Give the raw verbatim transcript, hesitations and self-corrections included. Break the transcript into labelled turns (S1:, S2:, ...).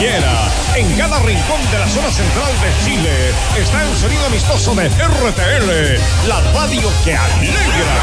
S1: quiera. En cada rincón de la zona central de Chile está el sonido amistoso de R T L, la radio que alegra.